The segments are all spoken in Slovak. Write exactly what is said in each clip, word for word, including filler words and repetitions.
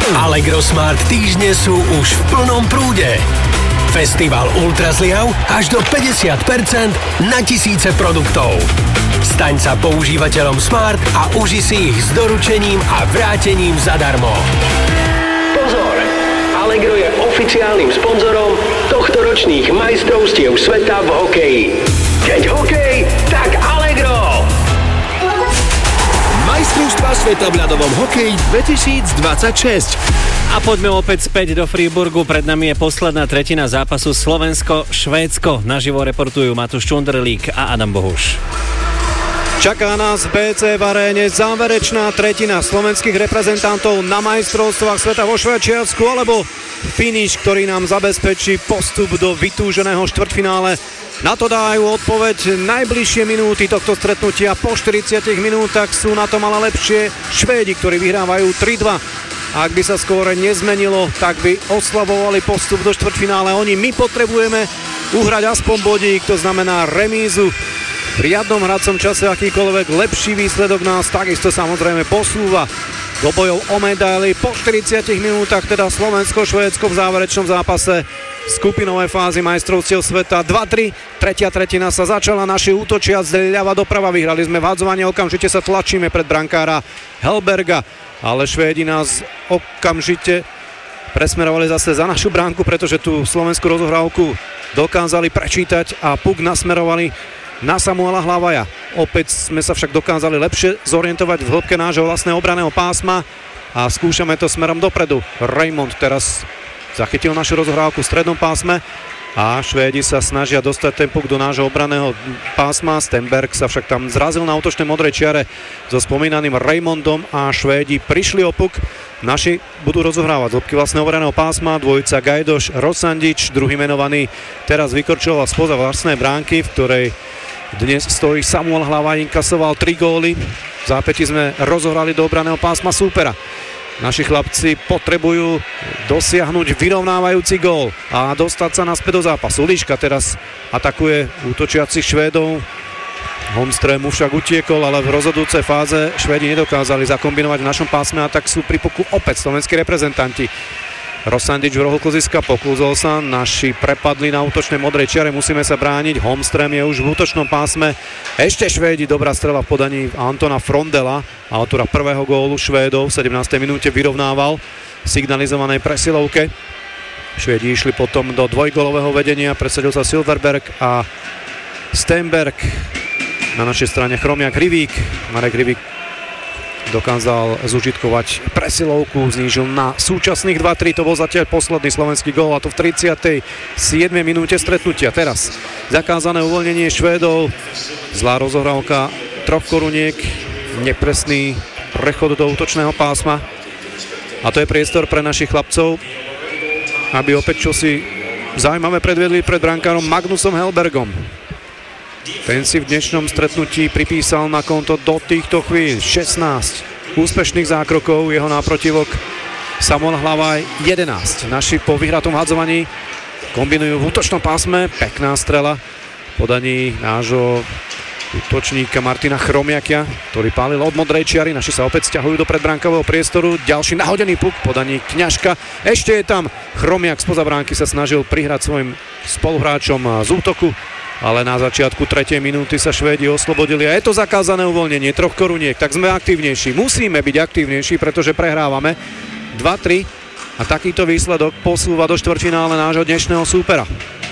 Allegro Smart týždne sú už v plnom prúde. Festival Ultra zliav až do päťdesiat percent na tisíce produktov. Staň sa používateľom Smart a uži si ich s doručením a vrátením zadarmo. Pozor! Allegro je oficiálnym sponzorom tohtoročných majstrovstiev sveta v hokeji. Keď hokej, tak Allegro! Majstrovstvá sveta v ľadovom hokeji dvetisícdvadsaťšesť. A poďme opäť späť do Freiburgu. Pred nami je posledná tretina zápasu Slovensko-Švédsko. Naživo reportujú Matúš Čundrlík a Adam Bohuš. Čaká nás bé cé v aréne záverečná tretina slovenských reprezentantov na majstrovstvách sveta vo Švajčiarsku, alebo finish, ktorý nám zabezpečí postup do vytúženého štvrťfinále. Na to dajú odpoveď najbližšie minúty tohto stretnutia. Po štyridsiatich minútach sú na tom ale lepšie Švédi, ktorí vyhrávajú tri dva. Ak by sa skóre nezmenilo, tak by oslavovali postup do štvrťfinále. Oni, my potrebujeme uhrať aspoň bodík, to znamená remízu. V riadnom hracom čase akýkoľvek lepší výsledok nás takisto samozrejme posúva do bojov o medaily. Po štyridsiatich minútach teda Slovensko-Švédsko v záverečnom zápase skupinovej fázy majstrovstiev sveta dva tri. Tretia tretina sa začala, naši útočia z ľava doprava, vyhrali sme v hadzovaní, okamžite sa tlačíme pred brankára Hellberga, ale Švédi nás okamžite presmerovali zase za našu bránku, pretože tú slovenskú rozohrávku dokázali prečítať a puk nasmerovali na Samuela Hlavaja. Opäť sme sa však dokázali lepšie zorientovať v hĺbke nášho vlastného obranného pásma a skúšame to smerom dopredu. Raymond teraz zachytil našu rozohrávku v strednom pásme a Švédi sa snažia dostať ten puk do nášho obranného pásma. Stenberg sa však tam zrazil na útočnej modrej čiare so spomínaným Raymondom a Švédi prišli o puk. Naši budú rozohrávať z hĺbky vlastného obranného pásma. Dvojica Gajdoš, Rosandič, druhý menovaný teraz vykorčoval spoza vlastnej bránky, v ktorej dnes stojí Samuel Hlavaj, inkasoval tri góly. V zápäti sme rozohrali do obranného pásma súpera. Naši chlapci potrebujú dosiahnuť vyrovnávajúci gól a dostať sa naspäť do zápasu. Liška teraz atakuje útočiacich Švédov. Holmström však utiekol, ale v rozhodujúcej fáze Švédi nedokázali zakombinovať v našom pásme a tak sú pri puku opäť slovenskí reprezentanti. Rosandič v rohu kluziska poklúzol sa, naši prepadli na útočnej modrej čiare, musíme sa brániť. Holmström je už v útočnom pásme. Ešte Švédi, dobrá strela v podaní Antona Frondela, autora prvého gólu Švédov v sedemnástej minúte vyrovnával v signalizovanej presilovke. Švédi išli potom do dvojgólového vedenia, presadil sa Silverberg a Stenberg. Na našej strane Chromiak Hrivík. Marek Hrivík dokázal zužitkovať presilovku, znížil na súčasných dva tri, to bol zatiaľ posledný slovenský gól a to v tridsiatej siedmej minúte stretnutia. Teraz zakázané uvoľnenie Švédov, zlá rozohrávka troch koruniek, nepresný prechod do útočného pásma a to je priestor pre našich chlapcov, aby opäť čosi zaujímavé predvedli pred brankárom Magnusom Hellbergom. Ten si v dnešnom stretnutí pripísal na konto do týchto chvíľ šestnásť úspešných zákrokov, jeho náprotivok Samuel Hlavaj jedenásť. Naši po vyhratom hadzovaní kombinujú v útočnom pásme, pekná strela podaní nášho útočníka Martina Chromiakia, ktorý pálil od modrej čiary. Naši sa opäť sťahujú do predbránkového priestoru, ďalší nahodený puk podaní Kňažka, ešte je tam Chromiak spoza bránky, sa snažil prihrať svojim spoluhráčom z útoku, ale na začiatku tretej minúty sa Švédi oslobodili a je to zakázané uvoľnenie troch koruniek, tak sme aktívnejší. Musíme byť aktívnejší, pretože prehrávame dva tri a takýto výsledok posúva do štvrťfinále nášho dnešného súpera.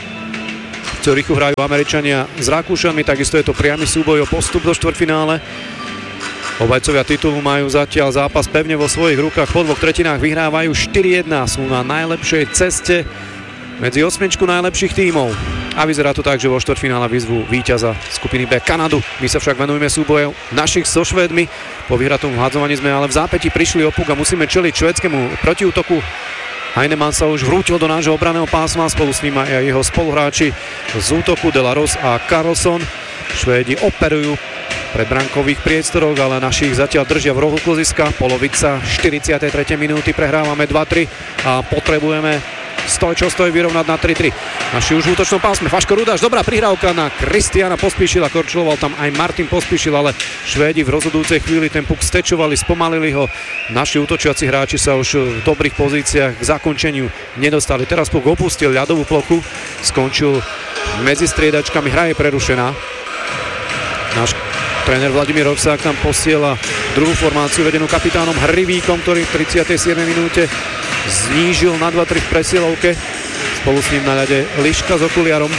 V Zürichu hrajú Američania s Rakúšanmi, takisto je to priamy súboj o postup do štvrťfinále. Obajcovia titulu majú zatiaľ zápas pevne vo svojich rukách, po dvoch tretinách vyhrávajú štyri jedna, sú na najlepšej ceste medzi osmičku najlepších tímov. A vyzerá to tak, že vo štvrťfinále vyzvú víťaza skupiny B Kanadu. My sa však venujeme súbojov našich so Švédmi. Po vyhratom hadzovaní sme ale v zápäti prišli o puk a musíme čeliť švédskému protiútoku. Heinemann sa už vrútil do nášho obranného pásma, spolu s ním aj jeho spoluhráči z útoku Delaros a Carlson. Švédi operujú pre brankových priestoroch, ale našich zatiaľ držia v rohu kluziska. Polovica štyridsiatej tretej minúty, prehrávame dva tri a potrebujeme Stoj, čo stojí vyrovnať na tri tri. Naši už v útočnom pásme. Faško Rudáš, dobrá prihrávka na Kristiana Pospíšila. Korčuloval tam aj Martin Pospíšil, ale Švédi v rozhodujúcej chvíli ten puk stečovali, spomalili ho. Naši útočiaci hráči sa už v dobrých pozíciách k zakončeniu nedostali. Teraz puk opustil ľadovú plochu, skončil medzi striedačkami, hra je prerušená. Náš tréner Vladimír Ovsák tam posiela druhú formáciu vedenú kapitánom Hrivíkom, ktorý v tridsiatej siedmej minúte znížil na dva tri v presilovke. Spolu s ním na ľade Liška s okuliarom.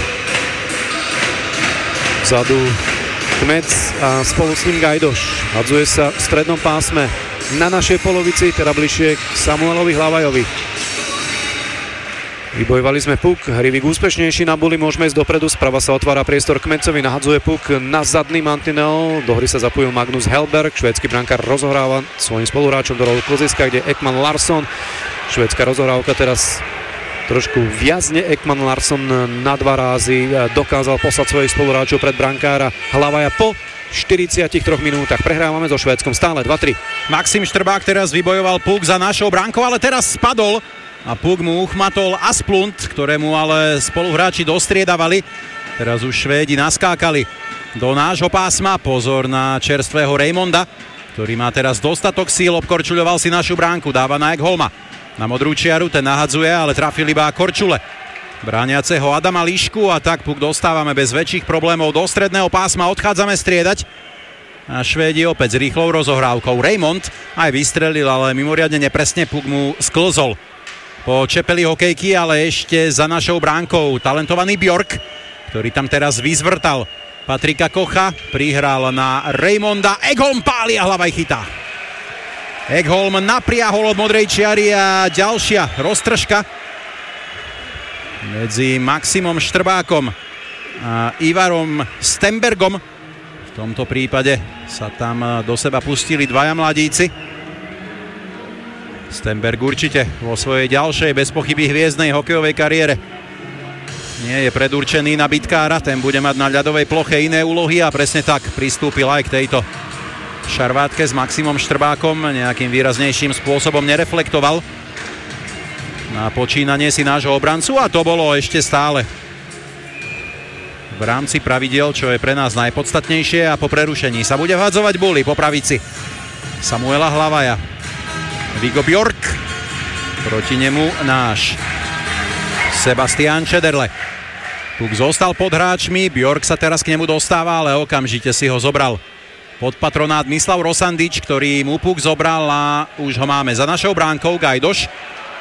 Vzadu Kmec a spolu s ním Gajdoš. Hadzuje sa v strednom pásme na našej polovici, teda bližšie k Samuelovi Hlavajovi. Vybojovali sme puk, Hrivík úspešnejší na buli, môžeme ísť dopredu, sprava sa otvára priestor Kmecovi, nahadzuje puk na zadný mantinel, do hry sa zapojil Magnus Hellberg, švédsky brankár rozohráva svojim spoluhráčom do rolu kloziska, kde Ekman Larsson, švédska rozohrávka teraz trošku viazne, Ekman Larsson na dva rázy dokázal poslať svojich spoluhráčov pred brankára Hlavaja po štyridsiatich troch minútach. Prehrávame so Švédskom stále dva tri. Maxim Štrbák teraz vybojoval puk za našou brankou, ale teraz spadol a puk mu uchmatol Asplund, ktorému ale spoluhráči dostriedavali. Teraz už Švédi naskákali do nášho pásma. Pozor na čerstvého Raymonda, ktorý má teraz dostatok síl, obkorčuľoval si našu bránku, dáva na Ekholma. Na modrú čiaru, ten nahadzuje, ale trafil iba Korčule. Brániaceho Adama Lišku a tak puk dostávame bez väčších problémov do stredného pásma, odchádzame striedať. A Švédi opäť s rýchlou rozohrávkou. Raymond aj vystrelil, ale mimoriadne nepresne, puk mu sklzol po čepeli hokejky, ale ešte za našou bránkou talentovaný Bjork, ktorý tam teraz vyzvrtal Patrika Kocha, prihral na Raymonda, Ekholm páli a Hlavaj chytá. Ekholm napriahol od modrej čiary a ďalšia roztržka medzi Maximom Štrbákom a Ivarom Stenbergom. V tomto prípade sa tam do seba pustili dvaja mladíci. Stenberg určite vo svojej ďalšej bez pochyby hviezdnej hokejovej kariére nie je predurčený na bitkára, ten bude mať na ľadovej ploche iné úlohy a presne tak pristúpil aj k tejto šarvátke s Maximom Štrbákom, nejakým výraznejším spôsobom nereflektoval na počínanie si nášho obrancu a to bolo ešte stále v rámci pravidiel, čo je pre nás najpodstatnejšie, a po prerušení sa bude vhadzovať buli po pravici Samuela Hlavaja. Viggo Bjork, proti nemu náš Sebastian Čederle. Puk zostal pod hráčmi, Bjork sa teraz k nemu dostáva, ale okamžite si ho zobral pod patronát Mislav Rosandič, ktorý mu puk zobral a už ho máme za našou bránkou. Gajdoš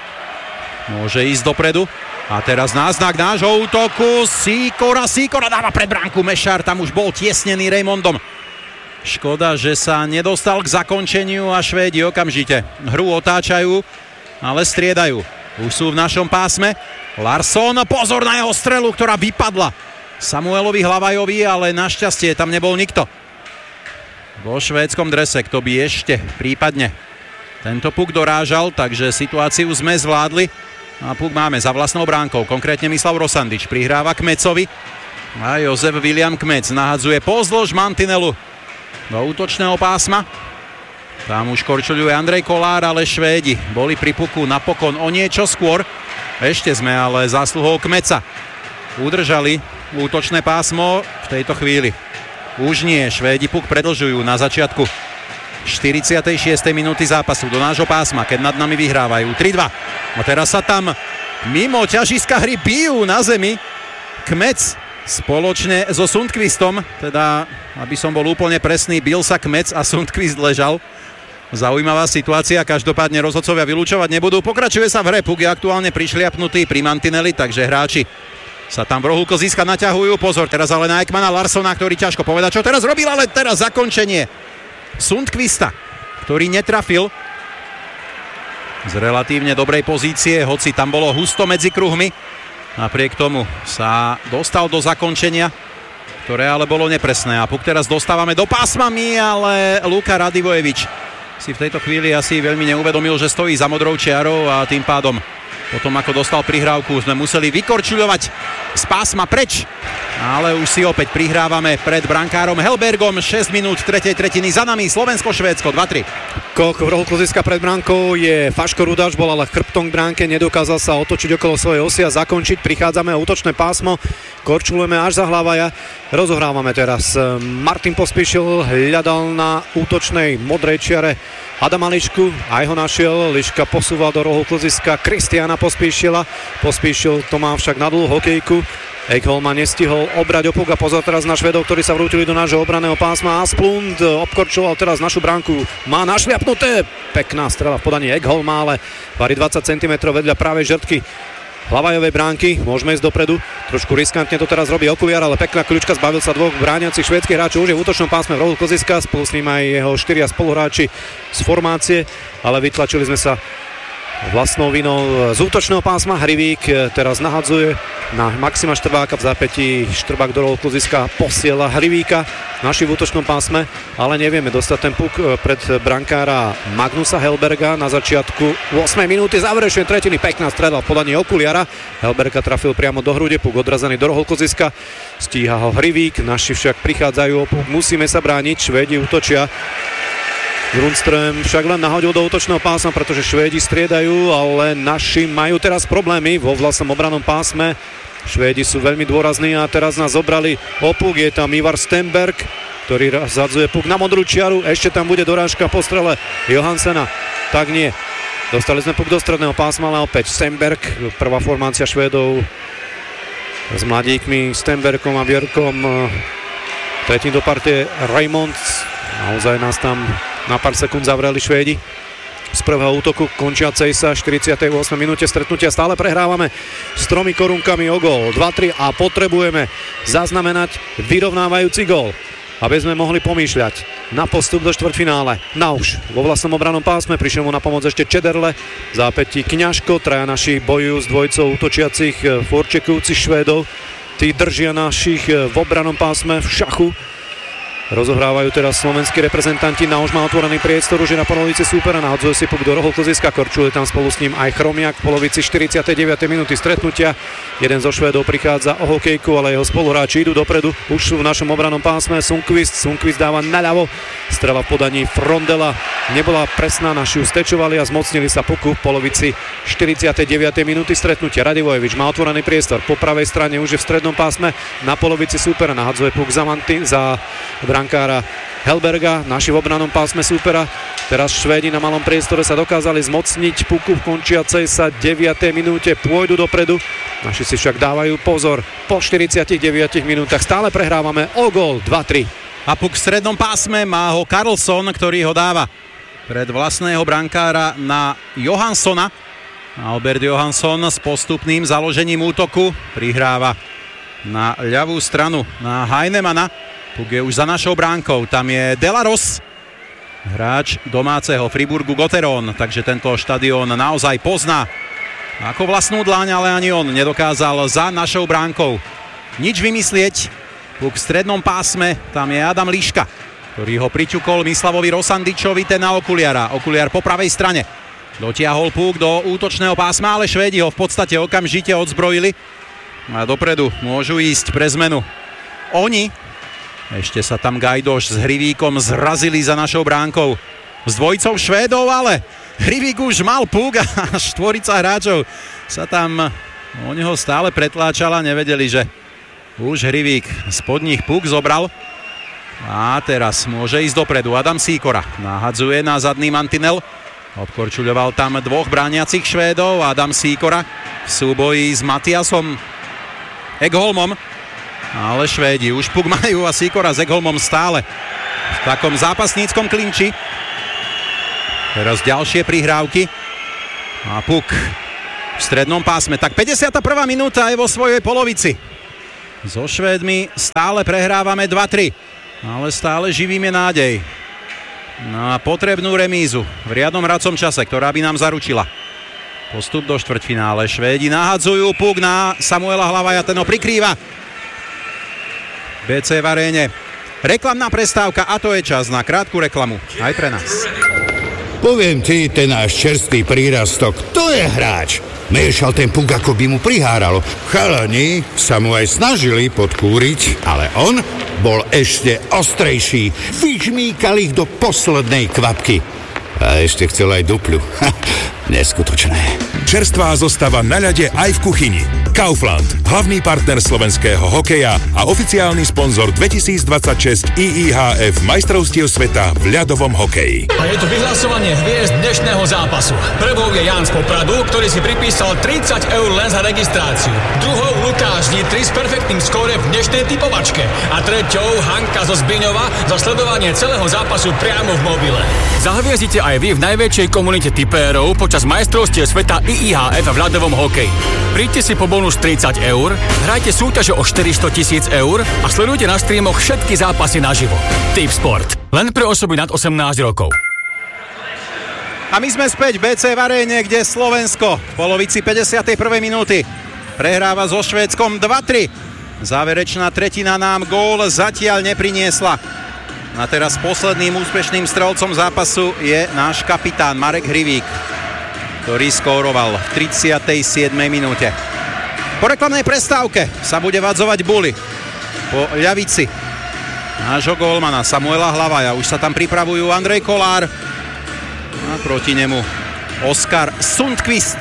môže ísť dopredu a teraz náznak nášho útoku. Sikora, Sikora dáva pred bránku, Mešár tam už bol tiesnený Raymondom. Škoda, že sa nedostal k zakončeniu a Švédi okamžite hru otáčajú, ale striedajú. Už sú v našom pásme. Larsson, pozor na jeho strelu, ktorá vypadla Samuelovi Hlavajovi, ale našťastie tam nebol nikto vo švédskom drese, kto by ešte prípadne tento puk dorážal, takže situáciu sme zvládli a puk máme za vlastnou bránkou, konkrétne Mislav Rosandič prihráva Kmecovi a Jozef William Kmec nahadzuje pozdĺž mantinelu do útočného pásma. Tam už korčuľuje Andrej Kolár, ale Švédi boli pri puku napokon o niečo skôr. Ešte sme ale zásluhou Kmeca udržali útočné pásmo v tejto chvíli. Už nie, Švédi puk predlžujú na začiatku štyridsiatej šiestej minúty zápasu do nášho pásma, keď nad nami vyhrávajú tri dva. A teraz sa tam mimo ťažiska hry bijú na zemi. Kmec spoločne so Sundqvistom, teda aby som bol úplne presný, bil sa Kmec a Sundqvist ležal. Zaujímavá situácia, každopádne rozhodcovia vylúčovať nebudú. Pokračuje sa v hre, puk je aktuálne prišliapnutý pri mantineli, takže hráči sa tam v rohu klziska naťahujú. Pozor, teraz ale na Ekmana Larssona, ktorý ťažko povedať, čo teraz robil, ale teraz zakončenie Sundqvista, ktorý netrafil z relatívne dobrej pozície, hoci tam bolo husto medzi kruhmi. Napriek tomu sa dostal do zakončenia, ktoré ale bolo nepresné. A puk teraz dostávame do pásmami, ale Luka Radivojevič si v tejto chvíli asi veľmi neuvedomil, že stojí za modrou čiarou a tým pádom Potom ako dostal prihrávku, sme museli vykorčuľovať z pásma preč. Ale už si opäť prihrávame pred brankárom Helbergom. šesť minút tretej tretiny za nami. Slovensko-Švédsko dva tri. Kok v rohu kluziska pred bránkou je Faško Rudáš, bol ale chrbtom k bránke, nedokázal sa otočiť okolo svojej osy a zakončiť. Prichádzame o útočné pásmo, korčulujeme až za Hlavaja. Rozohrávame teraz. Martin Pospíšil hľadal na útočnej modrej čiare Adama Lišku, aj ho našiel. Liška posúval do rohu kluziska Kristiána Pospíšila. Pospíšil to má však na dlhú hokejku. Ekholma nestihol obrať opuk a pozor teraz na Švédov, ktorí sa vrútili do nášho obranného pásma. Asplund obkorčoval teraz našu bránku. Má našliapnuté. Pekná strela v podaní Ekholma, ale varí dvadsať centimetrov vedľa pravej žrtky Hlavajovej bránky. Môžeme ísť dopredu. Trošku riskantne to teraz robí Okuliar, ale pekná kľúčka, zbavil sa dvoch brániacich švédskych hráčov. Už je v útočnom pásme v rohu kluziska, spolu s ním aj jeho štyria spoluhráči z formácie, ale vytlačili sme sa vlastnou vinou z útočného pásma. Hrivík teraz nahadzuje na Maxima Štrbáka, v zápätí Štrbák do rohu kluziska posiela Hrivíka naši v útočnom pásme, ale nevieme dostať ten puk pred brankára Magnusa Helberga na začiatku ôsmej minúty záverečnej tretiny. Pekná strela v podaní Okuliara. Helberga trafil priamo do hrude, puk odrazený do rohu kluziska, stíha ho Hrivík, naši však prichádzajú o puk, musíme sa brániť, Švédi útočia. Grundström však len nahodil do útočného pásma, pretože Švédi striedajú, ale naši majú teraz problémy vo vlastnom obranom pásme. Švédi sú veľmi dôrazní a teraz nás zobrali o puk. Je tam Ivar Stenberg, ktorý zadzuje puk na modrú čiaru. Ešte tam bude dorážka po strele Johansena. Tak nie. Dostali sme puk do stredného pásma, ale opäť Stenberg, prvá formácia Švédov s mladíkmi Stenbergom a Björkom. Tretím do partie Raymond. Naozaj nás tam na pár sekúnd zavreli Švédi z prvého útoku končiacej sa štyridsiatej ôsmej minúte stretnutia. Stále prehrávame s tromi korunkami o gól. dva tri a potrebujeme zaznamenať vyrovnávajúci gól, aby sme mohli pomýšľať na postup do štvrťfinále. Nauš vo vlastnom obranom pásme, prišiel mu na pomoc ešte Čederle, v zápätí Kňažko, traja naši bojujú s dvojicou útočiacich forčekujúcich Švédov. Tí držia našich v obranom pásme v šachu. Rozohrávajú teraz slovenskí reprezentanti. Nauž má otvorený priestor, už je na polovici súpera, nahadzuje si puk do rohu kluziska, korčuje tam spolu s ním aj Chromiak v polovici štyridsiatej deviatej minúty stretnutia. Jeden zo Švédov prichádza o hokejku, ale jeho spoluhráči idú dopredu, už sú v našom obranom pásme. Sundqvist, Sundqvist dáva naľavo, strela v podaní Frondela nebola presná, naši ju stečovali a zmocnili sa puku v polovici štyridsiatej deviatej minúty stretnutia. Radivojevič má otvorený priestor, po pravej strane už je v strednom pásme, na polovici súpera nahadzuje puk za, manty, za brankára Helberga, naši v obranom pásme súpera. Teraz Švédi na malom priestore sa dokázali zmocniť puku v končiacej sa deviatej minúte, pôjdu dopredu. Naši si však dávajú pozor, po štyridsiatich deviatich minútach stále prehrávame o gól dva tri. A puk v strednom pásme, má ho Karlsson, ktorý ho dáva pred vlastného brankára na Johanssona. Albert Johansson s postupným založením útoku prihráva na ľavú stranu na Heinemana. Puk je už za našou bránkou, tam je Delaros, hráč domáceho Friburgu Gotteron, takže tento štadión naozaj pozná ako vlastnú dláň, ale ani on nedokázal za našou bránkou nič vymyslieť. Puk v strednom pásme, tam je Adam Liška, ktorý ho priťukol Mislavovi Rosandičovi, ten na Okuliara. Okuliar po pravej strane dotiahol puk do útočného pásma, ale Švédi ho v podstate okamžite odzbrojili a dopredu môžu ísť pre zmenu oni. Ešte sa tam Gajdoš s Hrivíkom zrazili za našou bránkou s dvojicou Švédov, ale Hrivík už mal puk a štvorica hráčov sa tam o neho stále pretláčala, nevedeli, že už Hrivík spod nich puk zobral a teraz môže ísť dopredu. Adam Sýkora nahadzuje na zadný mantinel, obkorčuľoval tam dvoch brániacich Švédov. Adam Sýkora v súboji s Matiasom Ekholmom, ale Švédi už puk majú a Sýkora s Ekholmom stále v takom zápasníckom klinči. Teraz ďalšie prihrávky a puk v strednom pásme. Tak päťdesiata prvá minúta je vo svojej polovici. So Švédmi stále prehrávame dva tri, ale stále živíme nádej na potrebnú remízu v riadnom hracom čase, ktorá by nám zaručila postup do štvrťfinále. Švédi nahadzujú puk na Samuela Hlavaja, ten ho prikrýva. bé cé v aréne. Reklamná prestávka a to je čas na krátku reklamu aj pre nás. Poviem ti, ten náš čerstvý prírastok, to je hráč. Miešal ten puk, ako by mu priháralo. Chalani sa mu aj snažili podkúriť, ale on bol ešte ostrejší. Vyžmýkal ich do poslednej kvapky. A ešte chcel aj dupľu. Neskutočné. Čerstvá zostava na ľade aj v kuchyni. Kaufland, hlavný partner slovenského hokeja a oficiálny sponzor dvetisícdvadsaťšesť í í há ef majstrovstiev sveta v ľadovom hokeji. A je tu vyhlasovanie hviezd dnešného zápasu. Prvou je Jan z Popradu, ktorý si pripísal tridsať eur len za registráciu. Druhou Lukáš Nitry s perfektným skóre v dnešnej typovačke. A treťou Hanka zo Zbiňova za sledovanie celého zápasu priamo v mobile. Zahviezdite aj vy v najväčšej komunite tipérov počas majstrovstiev sveta í í há ef v ľadovom hokeji. Príďte si po bonus tridsať eur, hrajte súťaže o štyristo tisíc eur a sledujte na streamoch všetky zápasy naživo. Tipsport. Len pre osoby nad osemnásť rokov. A my sme späť v bé cé v aréne, kde Slovensko v polovici päťdesiatej prvej minúty prehráva so Švédskom dva tri. Záverečná tretina nám gól zatiaľ nepriniesla. A teraz posledným úspešným strelcom zápasu je náš kapitán Marek Hrivík, ktorý skóroval v tridsiatej siedmej minúte. Po reklamnej prestávke sa bude vadzovať Bully po ľavici nášho gólmana Samuela Hlavaja. Už sa tam pripravujú Andrej Kolár a proti nemu Oskar Sundqvist,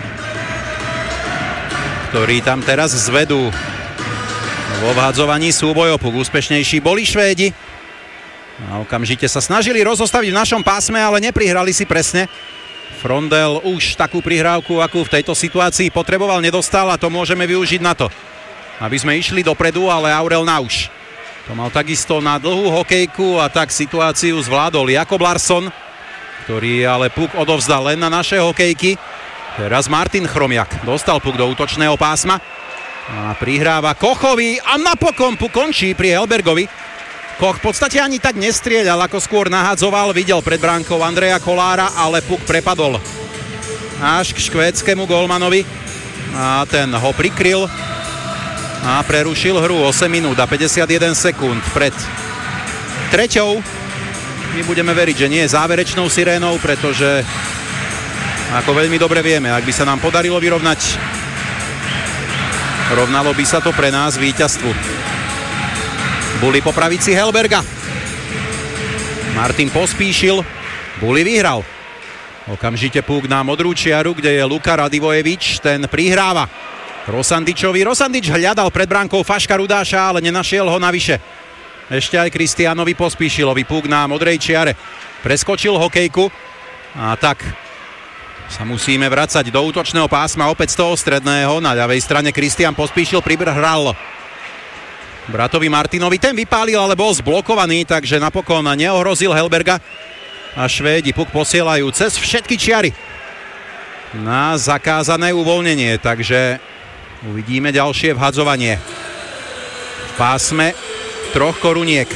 ktorí tam teraz zvedú vo vhadzovaní súbojov. Úspešnejší boli Švédi a okamžite sa snažili rozostaviť v našom pásme, ale neprihrali si presne. Frondel už takú prihrávku, akú v tejto situácii potreboval, nedostal a to môžeme využiť na to, aby sme išli dopredu, ale Aurel Nauš to mal takisto na dlhú hokejku a tak situáciu zvládol Jakob Larsson, ktorý ale puk odovzdal len na naše hokejky. Teraz Martin Chromiak dostal puk do útočného pásma a prihráva Kochovi a napokon puk končí pri Helbergovi. Koch v podstate ani tak nestrieľal, ako skôr nahadzoval, videl pred bránkou Andreja Kolára, ale puk prepadol až k švédskému gólmanovi a ten ho prikryl a prerušil hru. Osem minút a päťdesiatjeden sekúnd pred treťou. My budeme veriť, že nie je záverečnou sirénou, pretože ako veľmi dobre vieme, ak by sa nám podarilo vyrovnať, rovnalo by sa to pre nás víťazstvu. Bully po pravici Helberga. Martin Pospíšil. Bully vyhral. Okamžite púk na modrú čiaru, kde je Luka Radivojevič. Ten prihráva Rosandičovi. Rosandič hľadal pred bránkou Faška Rudáša, ale nenašiel ho navyše. Ešte aj Kristiánovi Pospíšilovi. Púk na modrej čiare. Preskočil hokejku. A tak sa musíme vracať do útočného pásma opäť z toho stredného. Na ľavej strane Kristián Pospíšil prihral bratovi Martinovi, ten vypálil, ale bol zblokovaný, takže napokon neohrozil Helberga a Švédi puk posielajú cez všetky čiary na zakázané uvoľnenie, takže uvidíme ďalšie vhadzovanie v pásme troch koruniek.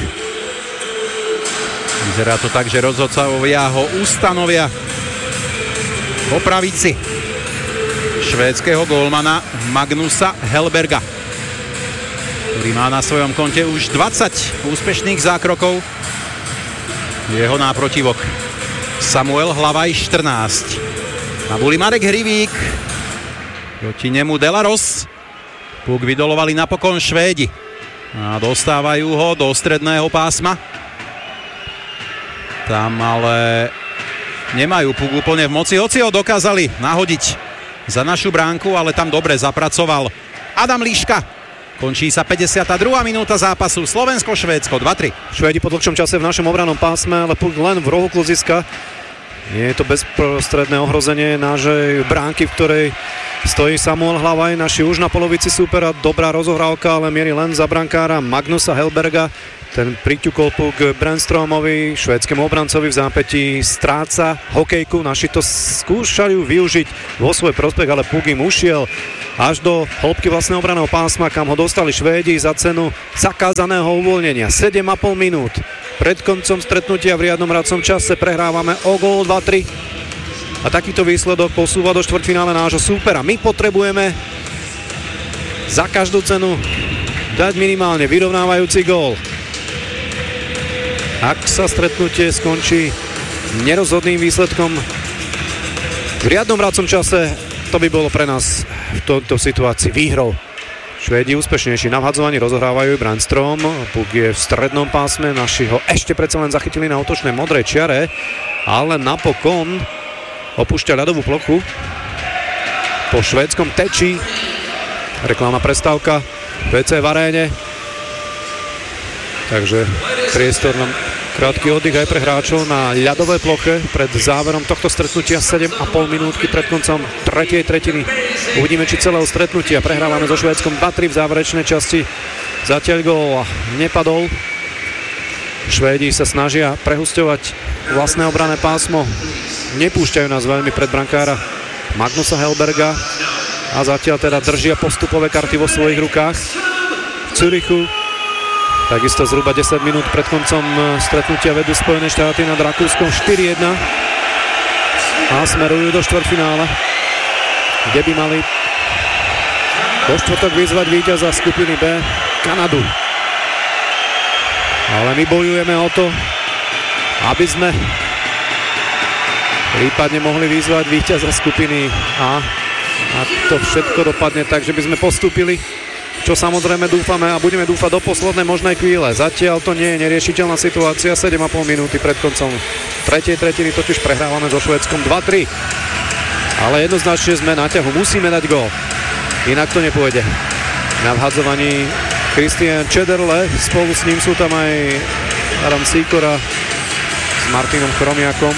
Vyzerá to tak, že rozhodcovia ho ustanovia po pravici švédskeho gólmana Magnusa Helberga, ktorý má na svojom konte už dvadsať úspešných zákrokov. Jeho náprotivok Samuel Hlavaj štrnásť. Na buli Marek Hrivík, proti nemu Delaros. Puk vydolovali napokon Švédi a dostávajú ho do stredného pásma. Tam ale nemajú puk úplne v moci, hoci ho dokázali nahodiť za našu bránku, ale tam dobre zapracoval Adam Líška. Končí sa päťdesiata druhá minúta zápasu. Slovensko-Švédsko dva tri. Švédi po dlhšom čase v našom obranom pásme, ale puk len v rohu kluziska. Nie je to bezprostredné ohrozenie nášej bránky, v ktorej stojí Samuel Hlavaj. Naši už na polovici súpera. Dobrá rozohrávka, ale mierí len za brankára Magnusa Helberga. Ten priťukol puk Brännströmovi, švédskému obrancovi v zápätí, stráca hokejku. Naši to skúšali využiť vo svoj prospech, ale puk im ušiel až do hĺbky vlastného obraného pásma, kam ho dostali Švédi za cenu zakázaného uvoľnenia. sedem a pol minút pred koncom stretnutia v riadnom hradcom čase prehrávame o gól dva tri. A takýto výsledok posúva do štvrťfinále nášho súpera. My potrebujeme za každú cenu dať minimálne vyrovnávajúci gól. Ak sa stretnutie skončí nerozhodným výsledkom. V riadnom vracom čase to by bolo pre nás v tomto situácii výhrou. Švédi úspešnejší na vhadzovaní, rozohrávajú Brandstrom, puk je v strednom pásme, naši ho ešte predsa len zachytili na útočnej modrej čiare, ale napokon opúšťa ľadovú plochu po švédskom teči. Reklamná prestávka vé cé v aréne, takže priestor na krátky oddych aj pre hráčov na ľadovej ploche pred záverom tohto stretnutia. Sedem a pol minútky pred koncom tretej tretiny. Uvidíme, či celého stretnutia prehrávame so Švédskom dva tri v záverečnej časti. Zatiaľ gól nepadol. Švédi sa snažia prehusťovať vlastné obranné pásmo. Nepúšťajú nás veľmi pred brankára Magnusa Hellberga a zatiaľ teda držia postupové karty vo svojich rukách. V Zürichu takisto zhruba desať minút pred koncom stretnutia vedú Spojené štáty nad Rakúskom štyri jedna a smerujú do štvrťfinále, kde by mali do štvrtok vyzvať víťaza skupiny B, Kanadu. Ale my bojujeme o to, aby sme prípadne mohli vyzvať víťaza skupiny A a to všetko dopadne tak, že by sme postúpili, čo samozrejme dúfame a budeme dúfať do poslednej možnej chvíle. Zatiaľ to nie je neriešiteľná situácia, sedem a pol minúty pred koncom tretej tretiny totiž prehrávame so Švédskom dva tri. Ale jednoznačne sme na ťahu, musíme dať gól, inak to nepôjde. Na vhadzovaní Christian Čederle, spolu s ním sú tam aj Adam Sikora s Martinom Chromiakom.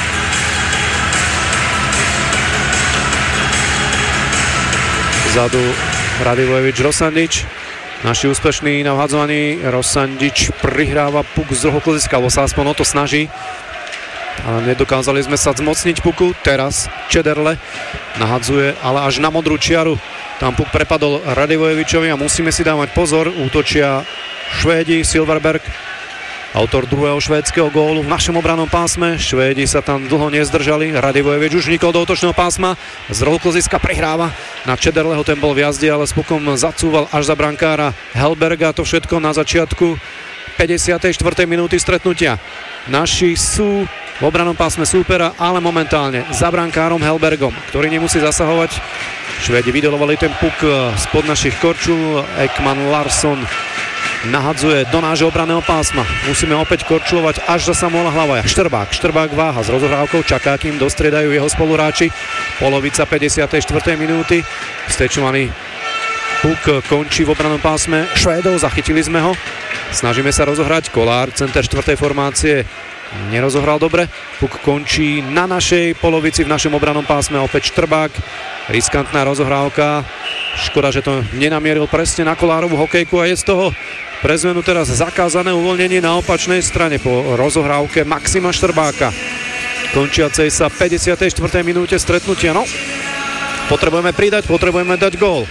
Vzadu Radivojevič Rosandič, naši úspešní na vhadzovaní. Rosandič prihráva puk z druhého klziska, alebo sa aspoň o to snaží, ale nedokázali sme sa zmocniť puku. Teraz Čederle nahadzuje, ale až na modrú čiaru. Tam puk prepadol Radivojevičovi a musíme si dávať pozor. Útočia Švédi, Silverberg, autor druhého švédskeho gólu v našom obrannom pásme. Švédi sa tam dlho nezdržali. Radivojevič už vnikol do útočného pásma. Z rohu klziska prihráva na Čederleho, ten bol v jazde, ale s pukom zacúval až za brankára Hellberga. To všetko na začiatku päťdesiatej štvrtej minúty stretnutia. Naši sú v obrannom pásme súpera, ale momentálne za brankárom Hellbergom, ktorý nemusí zasahovať. Švédi vydolovali ten puk spod našich korčul. Ekman Larsson nahadzuje do nášho obranného pásma. Musíme opäť korčulovať až za Samuela Hlavaja. Štrbák, Štrbák váha s rozhrávkou, čaká, kým dostriedajú jeho spoluhráči. Polovica päťdesiatej štvrtej minúty. Stečovaný puk končí v obrannom pásme Švédov, zachytili sme ho. Snažíme sa rozohrať. Kolár, center štvrtej formácie, nerozohral dobre. Puk končí na našej polovici v našom obrannom pásme. Opäť Štrbák. Riskantná rozohrávka. Škoda, že to nenamieril presne na Kolárovú hokejku a je z toho pre zmenu teraz zakázané uvoľnenie na opačnej strane po rozohrávke Maxima Štrbáka. Končiacej sa päťdesiatej štvrtej minúte stretnutia. No, potrebujeme pridať, potrebujeme dať gól.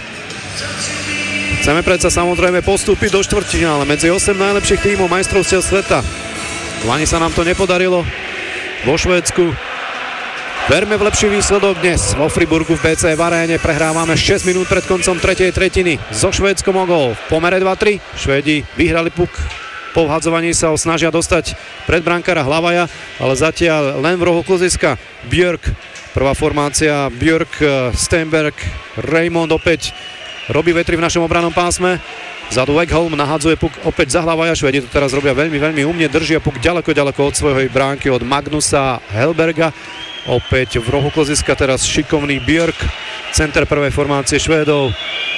Chceme predsa samozrejme postúpiť do štvrťfinále medzi osem najlepších tímov majstrovstiev sveta. Lani sa nám to nepodarilo vo Švédsku. Verme v lepší výsledok dnes. Vo Friburgu v bé cé v aréne prehrávame šesť minút pred koncom tretej tretiny so Švédskom o gól. V pomere dva tri. Švédi vyhrali puk. Po vhadzovaní sa ho snažia dostať pred brankára Hlavaja, ale zatiaľ len v rohu klziska Björk. Prvá formácia Björk, Stenberg, Raymond opäť robí vetri v našom obrannom pásme. Vzadu Ekholm nahadzuje puk opäť za Hlavaja. Švédi to teraz robia veľmi, veľmi umne. Držia puk ďaleko, ďaleko od svojej bránky, od Magnusa Hellberga. Opäť v rohu klziska teraz šikovný Björk, center prvej formácie Švédov.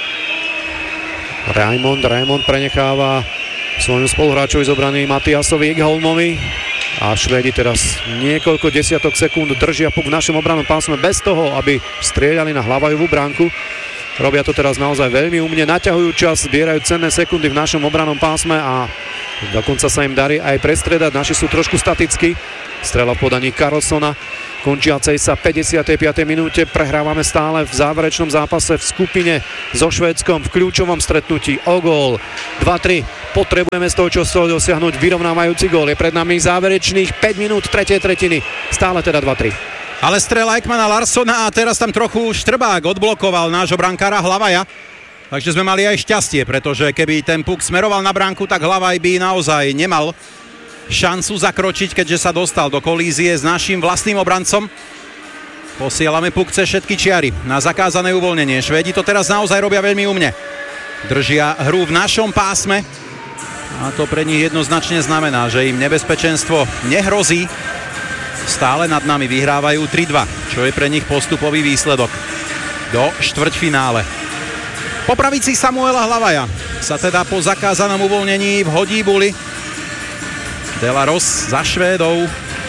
Raymond, Raymond prenecháva svojmu spoluhráčovi z obrany Matiasovi Ekholmovi a Švédi teraz niekoľko desiatok sekúnd držia puk v našom obrannom pásme bez toho, aby strieľali na Hlavajovú bránku. Robia to teraz naozaj veľmi umne, naťahujú čas, zbierajú cenné sekundy v našom obrannom pásme a dokonca sa im darí aj prestriedať. Naši sú trošku statickí. Strela v podaní Karlssona. Končiacej sa päťdesiatej piatej minúte prehrávame stále v záverečnom zápase v skupine so Švédskom v kľúčovom stretnutí o gól. dva tri. Potrebujeme z toho čoho dosiahnuť vyrovnávajúci gól. Je pred nami záverečných päť minút tretej tretiny. Stále teda dva tri. Ale strela Ekmana Larssona a teraz tam trochu Štrbák odblokoval nášho brankára Hlavaja. Takže sme mali aj šťastie, pretože keby ten puk smeroval na bránku, tak Hlavaj by naozaj nemal šancu zakročiť, keďže sa dostal do kolízie s našim vlastným obrancom. Posielame puk cez všetky čiary na zakázané uvoľnenie. Švédi to teraz naozaj robia veľmi umne. Držia hru v našom pásme a to pre nich jednoznačne znamená, že im nebezpečenstvo nehrozí. Stále nad nami vyhrávajú tri dva, čo je pre nich postupový výsledok do štvrťfinále. Po pravici Samuela Hlavaja sa teda po zakázanom uvoľnení vhodí Buli. Delaros za Švédov.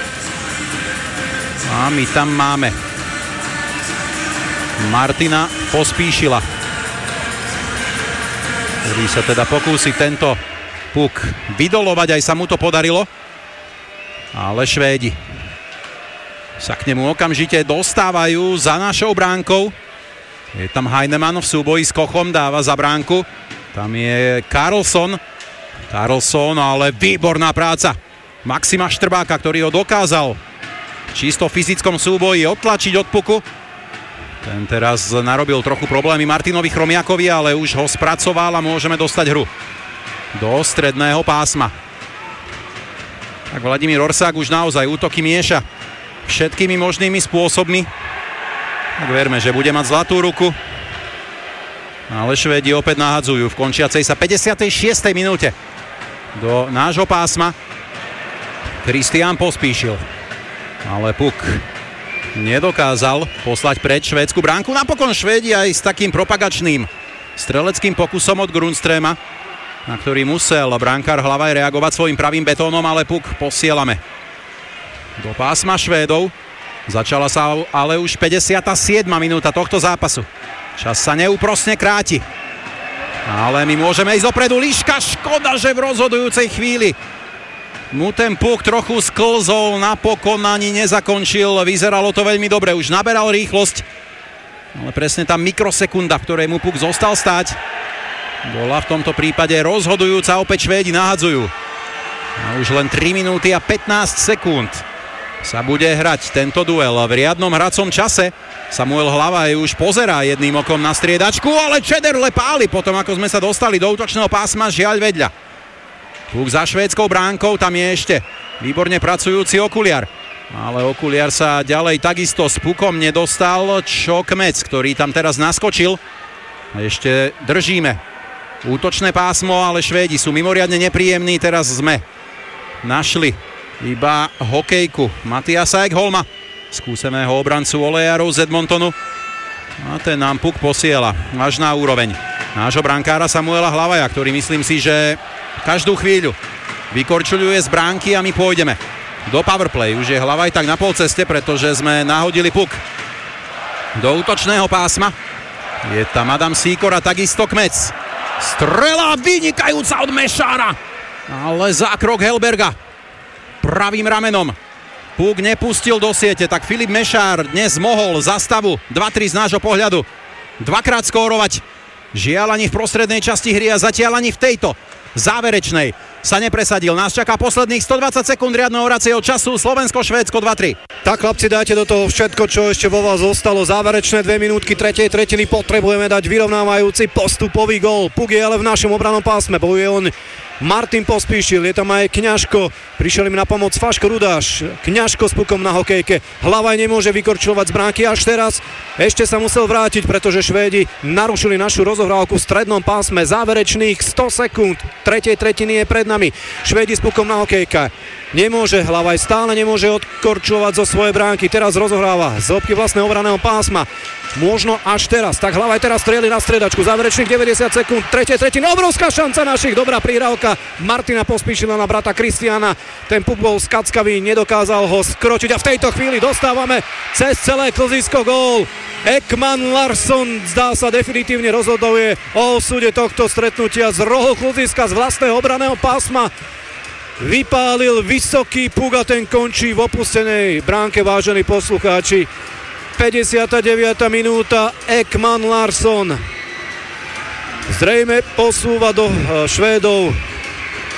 A my tam máme Martina Pospíšila, ktorý sa teda pokúsi tento puk vydolovať, aj sa mu to podarilo. Ale Švédi sa k nemu okamžite dostávajú za našou bránkou. Je tam Heinemann v súboji s Kochom, dáva za bránku. Tam je Karlsson. Karlsson, ale výborná práca Maxima Štrbáka, ktorý ho dokázal v čisto fyzickom súboji odtlačiť od puku. Ten teraz narobil trochu problémy Martinovi Chromiakovi, ale už ho spracoval a môžeme dostať hru do stredného pásma. Tak Vladimír Orsák už naozaj útoky mieša všetkými možnými spôsobmi. Tak verme, že bude mať zlatú ruku. Ale Švédi opäť nahadzujú v končiacej sa päťdesiatej šiestej minúte do nášho pásma. Kristián Pospíšil. Ale puk nedokázal poslať pred švédsku bránku. Napokon Švédi aj s takým propagačným streleckým pokusom od Grundströma, na ktorý musel brankár Hlavaj reagovať svojim pravým betónom, ale puk posielame do pásma Švédov. Začala sa ale už päťdesiata siedma minúta tohto zápasu. Čas sa neúprosne kráti. Ale my môžeme ísť dopredu. Liška, škoda, že v rozhodujúcej chvíli mu ten puk trochu sklzol, napokon ani nezakončil. Vyzeralo to veľmi dobre, už naberal rýchlosť. Ale presne tá mikrosekunda, v ktorej mu puk zostal stáť, bola v tomto prípade rozhodujúca. Opäť Švédi nahadzujú. A už len tri minúty a pätnásť sekúnd sa bude hrať tento duel v riadnom hracom čase. Samuel Hlavaj už pozerá jedným okom na striedačku, ale Čederle páli potom, ako sme sa dostali do útočného pásma, žiaľ vedľa. Puk za švédskou bránkou, tam je ešte výborne pracujúci Okuliar. Ale Okuliar sa ďalej takisto s pukom nedostal, čo Kmec, ktorý tam teraz naskočil. A ešte držíme útočné pásmo, ale Švédi sú mimoriadne nepríjemní. Teraz sme našli iba hokejku Matiasa Ekholma, skúseného obrancu olejárov z Edmontonu. A ten nám puk posiela až na úroveň nášho brankára Samuela Hlavaja, ktorý myslím si, že každú chvíľu vykorčuľuje z bránky a my pôjdeme do powerplay. Už je Hlavaj tak na pol ceste, pretože sme nahodili puk do útočného pásma. Je tam Adam Sýkor a takisto Kmec. Strela vynikajúca od Mešára, ale zákrok Helberga pravým ramenom puk nepustil do siete, tak Filip Mešár dnes mohol za stavu dva tri z nášho pohľadu dvakrát skórovať. Žiaľ ani v prostrednej časti hry a zatiaľ ani v tejto záverečnej sa nepresadil. Nás čaká posledných stodvadsať sekúnd riadneho hracieho času. Slovensko-Švédsko dva tri. Tak chlapci, dajte do toho všetko, čo ešte vo vás zostalo. Záverečné dve minútky tretej tretiny potrebujeme dať vyrovnávajúci postupový gól. Puk je ale v našom obranom pásme. Bojuje on Martin Pospíšil, je tam aj Kňažko, prišiel im na pomoc Faško Rudáš, Kňažko s pukom na hokejke. Hlavaj nemôže vykorčulovať z bránky až teraz, ešte sa musel vrátiť, pretože Švédi narušili našu rozohrávku v strednom pásme. Záverečných sto sekúnd tretej tretiny je pred nami. Švédi s pukom na hokejke. Nemôže Hlavaj, stále nemôže odkorčulovať zo svojej bránky, teraz rozohráva z hĺbky vlastného obraného pásma. Možno až teraz, tak Hlavaj teraz strieľi na stredačku, záverečných deväťdesiat sekúnd tretej tretiny, obrovská šanca našich, dobrá prihrávka Martina Pospíšila na brata Kristiána. Ten puk bol skackavý, nedokázal ho skročiť a v tejto chvíli dostávame cez celé klzisko gól. Ekman Larsson zdá sa definitívne rozhoduje o osude tohto stretnutia z rohu klziska z vlastného obraného pásma. Vypálil vysoký puk a ten končí v opustenej bránke, vážení poslucháči. päťdesiata deviata minúta, Ekman Larsson zrejme posúva do Švédov